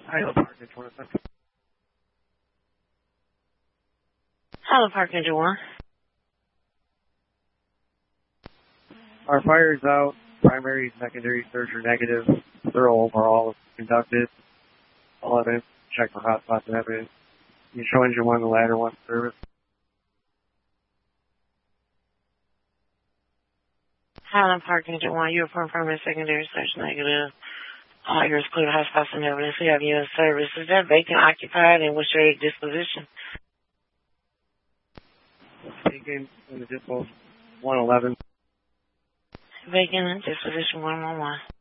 Highland Park Ninja 1. Highland Park Ninja 1. Our fire is out. Primary, secondary search are negative. Thorough overall is conducted. All evidence. Check for hotspots and evidence. You show engine 1 the ladder 1 service. Highland Park Ninja 1. You report primary, secondary search negative. All yours clear hotspots and evidence. We have you in service. Is that vacant, occupied, and what's your disposition? Vacant in the dispo 111. Vacant, disposition 111.